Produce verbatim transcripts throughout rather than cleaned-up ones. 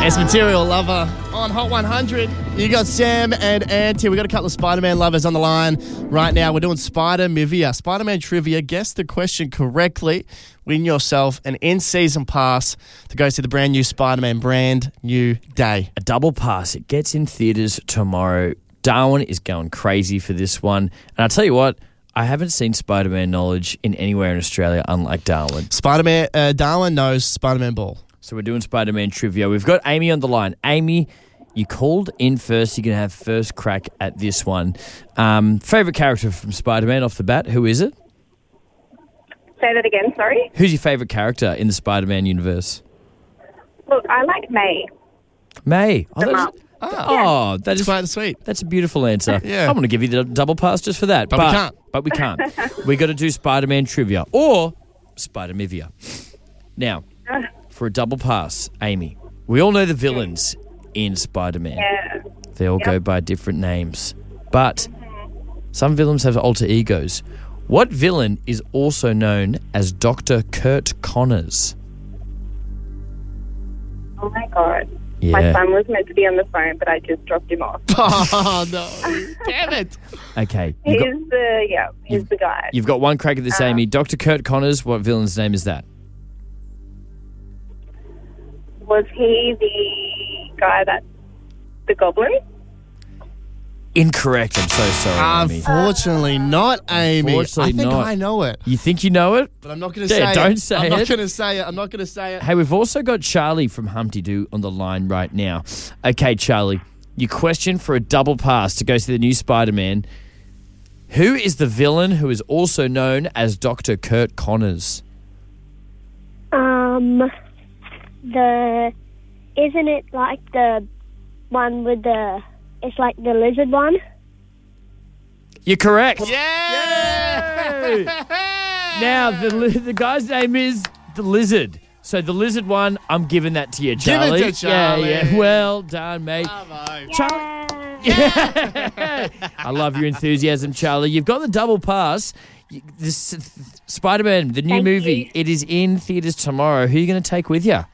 It's Material Lover on Hot one hundred. You got Sam and Ant here. We got a couple of Spider-Man lovers on the line right now. We're doing Spider-Mivia, Spider-Man trivia. Guess the question correctly. Win yourself an in-season pass to go see the brand new Spider-Man brand new day. A double pass. It gets in theatres tomorrow. Darwin is going crazy for this one. And I'll tell you what, I haven't seen Spider-Man knowledge in anywhere in Australia, unlike Darwin. Spider-Man, uh, Darwin knows Spider-Man ball. So we're doing Spider-Man trivia. We've got Amy on the line. Amy, you called in first. You're going to have first crack at this one. Um, favourite character from Spider-Man off the bat, who is it? Say that again, sorry. Who's your favourite character in the Spider-Man universe? Look, I like May. May. Oh, The that's, mum. Oh, oh that that's is quite sweet. That's a beautiful answer. Yeah. I'm going to give you the double pass just for that. But we can't. But we can't. we got to do Spider-Man trivia or Spider-Mivia. Now, for a double pass, Amy, we all know the villains in Spider-Man. Yeah. They all Yep. go by different names. But some villains have alter egos. What villain is also known as Doctor Kurt Connors? Oh, my God. Yeah. My son was meant to be on the phone, but I just dropped him off. Oh, no. Damn it. Okay. He's You've got, the, yeah, he's the guy. you've got one crack at this, Um, Amy. Doctor Kurt Connors, what villain's name is that? Was he the guy that, the goblin? Incorrect. I'm so sorry, Amy. Unfortunately not, Amy. Unfortunately I think not. I know it, You think you know it? but I'm not going to Yeah, say don't it. say I'm it. not going to say it. I'm not going to say it. Hey, we've also got Charlie from Humpty Doo on the line right now. Okay, Charlie, your question for a double pass to go see the new Spider-Man. Who is the villain who is also known as Doctor Kurt Connors? Um, the isn't it like the one with the? It's like the lizard one. You're correct. Yeah! Now, the li- the guy's name is the Lizard. So the Lizard one, I'm giving that to you, Charlie. Give it to Charlie. Yeah, yeah. Well done, mate. Bravo. Charlie. Yeah. I love your enthusiasm, Charlie. You've got the double pass. You- This Spider-Man, the new Thank movie, you. it is in theatres tomorrow. Who are you going to take with you?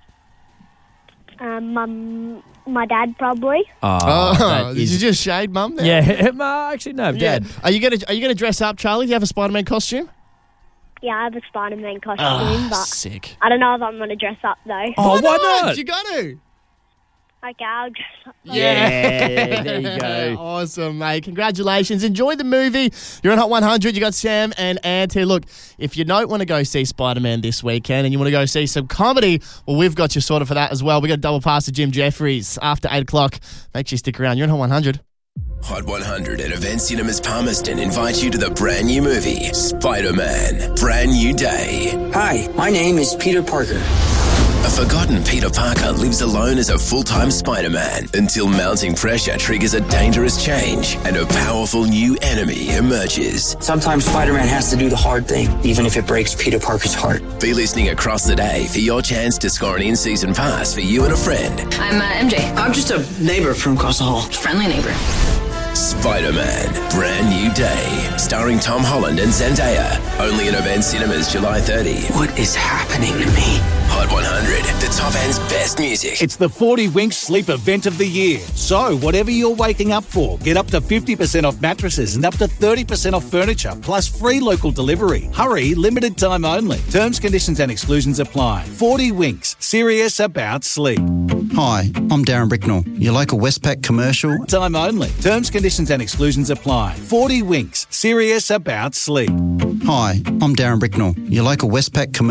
Um, my my dad probably. Oh, that did is- you just shade mum there? Yeah, Ma, actually, no, Yeah. Dad. Are you gonna Are you gonna dress up, Charlie? Do you have a Spider-Man costume? Yeah, I have a Spider-Man costume, Ah, but sick. I don't know if I'm going to dress up though. Oh, why not? You got to. Okay, I'll dress up. Yeah, there you go. Awesome, mate. Congratulations. Enjoy the movie. You're on Hot one hundred. You got Sam and Ant here. Look, if you don't want to go see Spider-Man this weekend and you want to go see some comedy, well, we've got you sorted for that as well. We got a double pass to Jim Jeffries after eight o'clock. Make sure you stick around. You're on Hot one hundred. Hot one hundred at Event Cinemas Palmerston invites you to the brand new movie, Spider-Man, Brand New Day. Hi, my name is Peter Parker. A forgotten Peter Parker lives alone as a full-time Spider-Man until mounting pressure triggers a dangerous change and a powerful new enemy emerges. Sometimes Spider-Man has to do the hard thing, even if it breaks Peter Parker's heart. Be listening across the day for your chance to score an in-season pass for you and a friend. I'm uh, M J. I'm just a neighbor from across the hall. Friendly neighbor. Spider-Man, Brand New Day, starring Tom Holland and Zendaya. Only in Event Cinemas July thirtieth. What is happening to me? Hot one hundred, the top end's best music. It's the forty Winks Sleep Event of the Year. So, whatever you're waking up for, get up to fifty percent off mattresses and up to thirty percent off furniture, plus free local delivery. Hurry, limited time only. Terms, conditions and exclusions apply. forty Winks, serious about sleep. Hi, I'm Darren Bricknell, your local Westpac commercial. Time only. Terms, conditions and exclusions apply. forty Winks, serious about sleep. Hi, I'm Darren Bricknell, your local Westpac commercial.